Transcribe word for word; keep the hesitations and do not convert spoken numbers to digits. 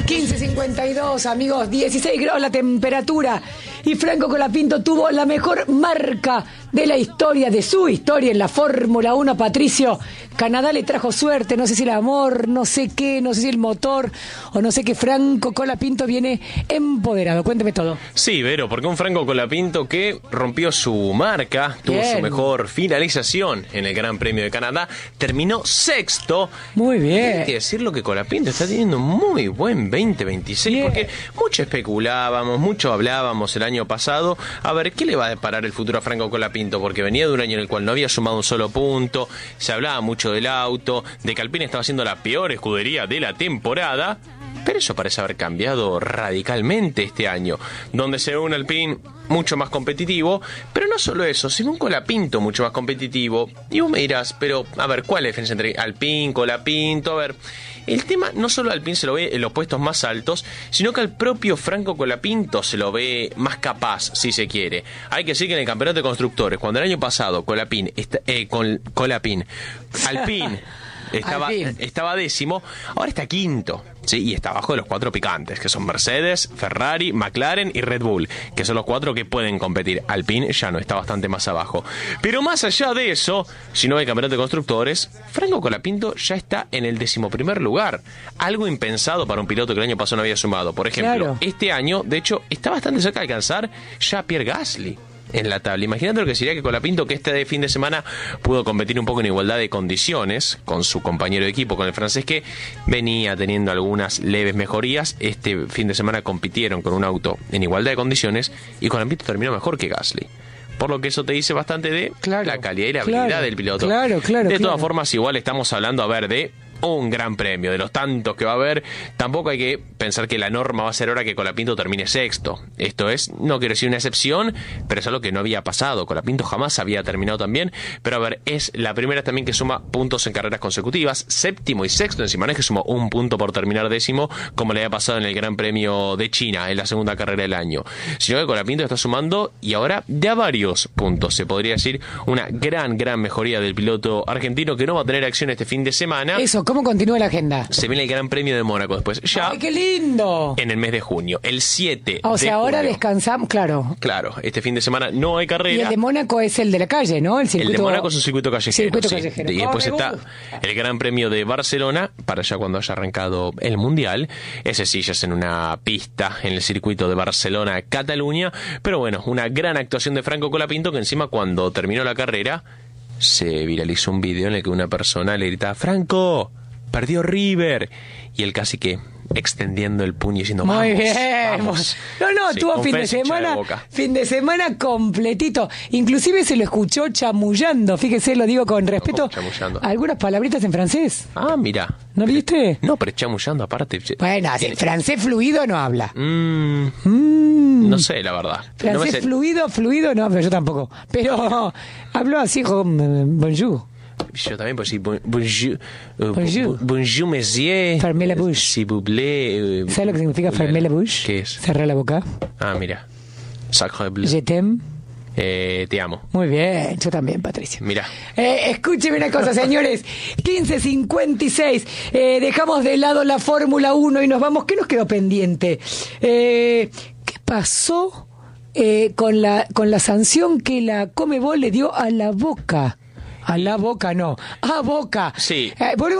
quince cincuenta y dos, amigos, dieciséis grados la temperatura. Y Franco Colapinto tuvo la mejor marca de la historia, de su historia en la Fórmula uno. Patricio, Canadá le trajo suerte, no sé si el amor, no sé qué, no sé si el motor, o no sé qué. Franco Colapinto viene empoderado. Cuénteme todo. Sí, Vero, porque un Franco Colapinto que rompió su marca, tuvo Bien. su mejor finalización en el Gran Premio de Canadá, terminó sexto. Muy bien. Hay que decirlo que Colapinto está teniendo un muy buen veinte veintiséis, Bien. porque mucho especulábamos, mucho hablábamos el año pasado, a ver, ¿qué le va a deparar el futuro a Franco Colapinto? Porque venía de un año en el cual no había sumado un solo punto, se hablaba mucho del auto, de que Alpine estaba haciendo la peor escudería de la temporada, pero eso parece haber cambiado radicalmente este año, donde se ve un Alpine mucho más competitivo, pero no solo eso, sino un Colapinto mucho más competitivo. Y vos me dirás, pero a ver, ¿cuál es la diferencia entre Alpine, Colapinto? A ver, el tema no solo Alpine se lo ve en los puestos más altos, sino que al propio Franco Colapinto se lo ve más capaz, si se quiere. Hay que decir que en el campeonato de constructores, cuando el año pasado Colapinto, eh, con, Colapinto, Alpine estaba, estaba décimo, ahora está quinto. Sí, y está abajo de los cuatro picantes, que son Mercedes, Ferrari, McLaren y Red Bull, que son los cuatro que pueden competir. Alpine ya no, está bastante más abajo. Pero más allá de eso, si no hay campeonato de constructores, Franco Colapinto ya está en el decimoprimer lugar. Algo impensado para un piloto que el año pasado no había sumado. Por ejemplo, claro, este año, de hecho, está bastante cerca de alcanzar ya a Pierre Gasly en la tabla. Imagínate lo que sería que Colapinto, que este fin de semana pudo competir un poco en igualdad de condiciones con su compañero de equipo, con el francés, que venía teniendo algunas leves mejorías. Este fin de semana compitieron con un auto en igualdad de condiciones y Colapinto terminó mejor que Gasly. Por lo que eso te dice bastante de claro, la calidad y la habilidad claro, del piloto. Claro, claro. De claro. todas formas, igual estamos hablando, a ver, de un gran premio, de los tantos que va a haber. Tampoco hay que pensar que la norma va a ser ahora que Colapinto termine sexto. Esto es, no quiero decir una excepción, pero es algo que no había pasado. Colapinto jamás había terminado tan bien, pero a ver, es la primera también que suma puntos en carreras consecutivas, séptimo y sexto encima, no es que sumó un punto por terminar décimo, como le había pasado en el Gran Premio de China, en la segunda carrera del año, sino que Colapinto está sumando, y ahora de a varios puntos, se podría decir, una gran, gran mejoría del piloto argentino, que no va a tener acción este fin de semana. Eso, ¿cómo continúa la agenda? Se viene el Gran Premio de Mónaco después. Ya. ¡Ay, qué lindo! En el mes de junio. El siete O sea, de ahora junio. descansamos, claro. Claro, este fin de semana no hay carrera. Y el de Mónaco es el de la calle, ¿no? El, circuito... el de Mónaco es un circuito callejero. Circuito sí. callejero. Y después ¡Oh, está el Gran Premio de Barcelona, para ya cuando haya arrancado el Mundial. Ese sí ya es en una pista, en el circuito de Barcelona, Cataluña. Pero bueno, una gran actuación de Franco Colapinto, que encima cuando terminó la carrera se viralizó un video en el que una persona le gritaba: ¡Franco! ¡Perdió River! Y él casi que extendiendo el puño y diciendo: Muy vamos, bien. vamos. No, no, Sí, tuvo fin de semana, de fin de semana completito. Inclusive se lo escuchó chamullando. Fíjese, lo digo con respeto. Chamullando. Algunas palabritas en francés. Ah, mira. ¿No viste? No, pero chamullando aparte. Bueno, así, francés fluido no habla. Mm, mm. No sé, la verdad. Francés no me sé. fluido, fluido no, pero yo tampoco. Pero habló así con bonjour. Yo también, pues sí, bon, bonjour, uh, Bonjour. bonjour, monsieur. Fermez la bouche. S'il vous plaît. Uh, ¿Sabes lo que significa fermez la bouche? ¿Qué es? Cerrar la boca. Ah, mira. Sacre bleu. Je t'aime. Eh, te amo. Muy bien, yo también, Patricia. Mira. Eh, escúcheme una cosa, señores. quince cincuenta y seis. Eh, dejamos de lado la Fórmula uno y nos vamos. ¿Qué nos quedó pendiente? Eh, ¿Qué pasó eh, con la con la sanción que la Conmebol le dio a la Boca? A la Boca, no. A Boca. Sí. Eh, volvemos